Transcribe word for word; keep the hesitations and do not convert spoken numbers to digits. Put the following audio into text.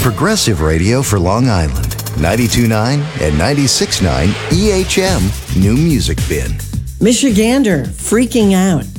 Progressive radio for Long Island. ninety-two point nine and ninety-six point nine E H M New Music Bin. Michigander, freaking out.